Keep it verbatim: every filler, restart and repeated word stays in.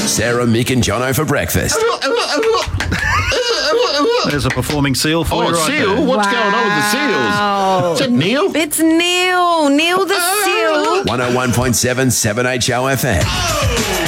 Sarah, Mick and Jono for breakfast. There's a performing seal for Oh, you right seal? there. What's going on with the seals? Is it Neil? It's Neil. Neil the seal. one oh one point seven, seven H O F M.